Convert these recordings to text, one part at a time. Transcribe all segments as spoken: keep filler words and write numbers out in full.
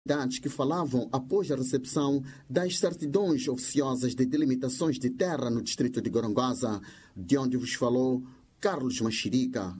autoridades que falavam após a recepção das certidões oficiosas de delimitações de terra no distrito de Gorongosa, de onde vos falou Carlos Machirica.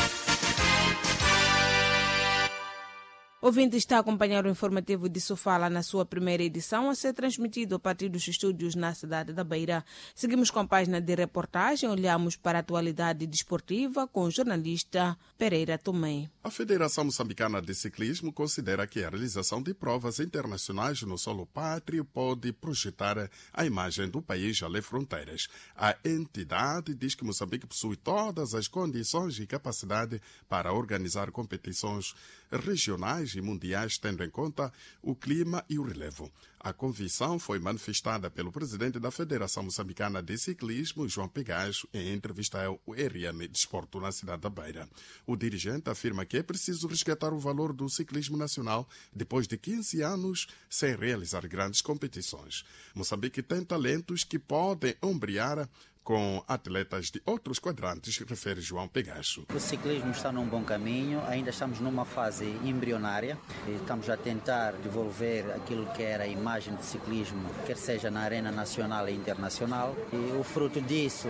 Ouvinte está a acompanhar o informativo de Sofala na sua primeira edição, a ser transmitido a partir dos estúdios na cidade da Beira. Seguimos com a página de reportagem, olhamos para a atualidade desportiva com o jornalista Pereira Tomé. A Federação Moçambicana de Ciclismo considera que a realização de provas internacionais no solo pátrio pode projetar a imagem do país além fronteiras. A entidade diz que Moçambique possui todas as condições e capacidade para organizar competições regionais e mundiais, tendo em conta o clima e o relevo. A convicção foi manifestada pelo presidente da Federação Moçambicana de Ciclismo, João Pegaso, em entrevista ao R M Desporto na cidade da Beira. O dirigente afirma que é preciso resgatar o valor do ciclismo nacional depois de quinze anos sem realizar grandes competições. Moçambique tem talentos que podem ombrear com atletas de outros quadrantes, refere João Pegaso. O ciclismo está num bom caminho, ainda estamos numa fase embrionária, estamos a tentar devolver aquilo que era a imagem de ciclismo, quer seja na arena nacional e internacional, e o fruto disso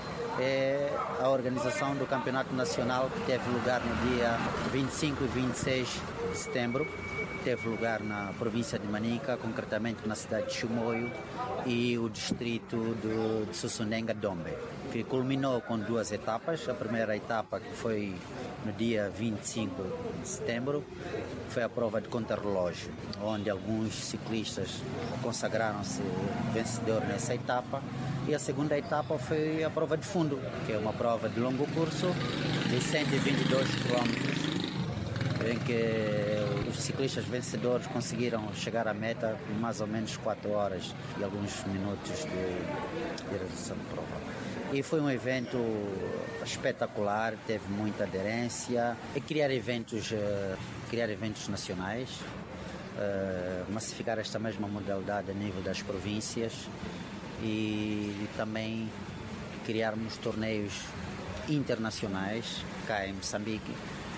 é a organização do Campeonato Nacional, que teve lugar no dia vinte e cinco e vinte e seis de setembro. Teve lugar na província de Manica, concretamente na cidade de Chimoio e o distrito de, de Sussunenga Dombe, que culminou com duas etapas. A primeira etapa, que foi no dia vinte e cinco de setembro, foi a prova de contrarrelógio, onde alguns ciclistas consagraram-se vencedor nessa etapa. E a segunda etapa foi a prova de fundo, que é uma prova de longo curso de cento e vinte e dois quilômetros, em que os ciclistas vencedores conseguiram chegar à meta em mais ou menos quatro horas e alguns minutos de, de realização de prova. E foi um evento espetacular, teve muita aderência. E criar eventos, uh, criar eventos nacionais, uh, massificar esta mesma modalidade a nível das províncias e também criarmos torneios internacionais cá em Moçambique.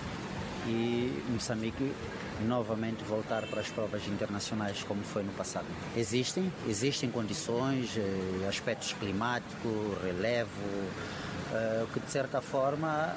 E Moçambique novamente voltar para as provas internacionais como foi no passado. Existem, existem condições, aspectos climáticos, relevo, que de certa forma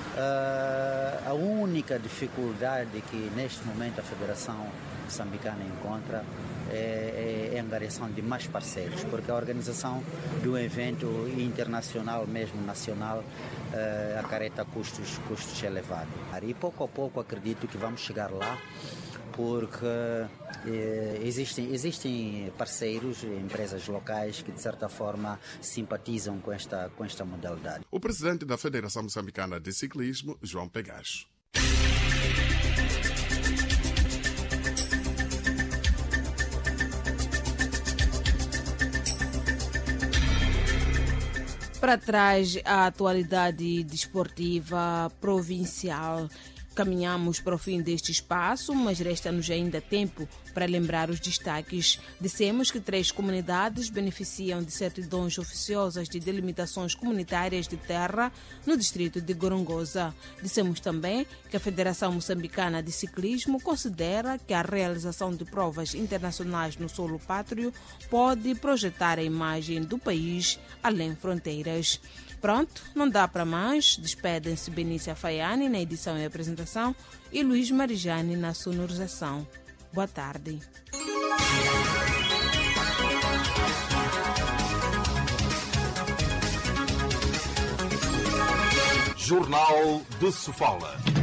a única dificuldade que neste momento a Federação Moçambicana encontra é a angariação de mais parceiros, porque a organização de um evento internacional, mesmo nacional, uh, acarreta custos, custos elevados. E pouco a pouco acredito que vamos chegar lá, porque eh, existem, existem parceiros, empresas locais que de certa forma simpatizam com esta, com esta modalidade. O presidente da Federação Moçambicana de Ciclismo, João Pegaso. Para trás, a atualidade desportiva provincial. Caminhamos para o fim deste espaço, mas resta-nos ainda tempo para lembrar os destaques. Dissemos que três comunidades beneficiam de certidões oficiosas de delimitações comunitárias de terra no distrito de Gorongosa. Dissemos também que a Federação Moçambicana de Ciclismo considera que a realização de provas internacionais no solo pátrio pode projetar a imagem do país além fronteiras. Pronto, não dá para mais. Despedem-se Benícia Faiani na edição e apresentação e Luís Marijani na sonorização. Boa tarde. Jornal de Sofala.